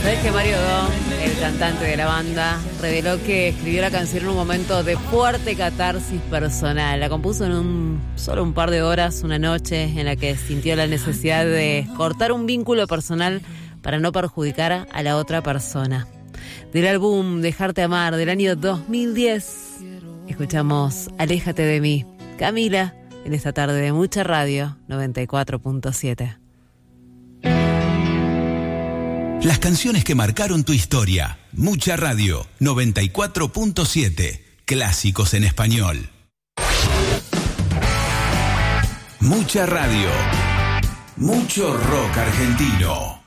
¿Sabés que Mario Dom, el cantante de la banda, reveló que escribió la canción en un momento de fuerte catarsis personal? La compuso en solo un par de horas, una noche en la que sintió la necesidad de cortar un vínculo personal para no perjudicar a la otra persona. Del álbum Dejarte Amar del año 2010, escuchamos Aléjate de mí. Camila, en esta tarde de Mucha Radio 94.7. Las canciones que marcaron tu historia. Mucha Radio 94.7. Clásicos en español. Mucha Radio. Mucho rock argentino.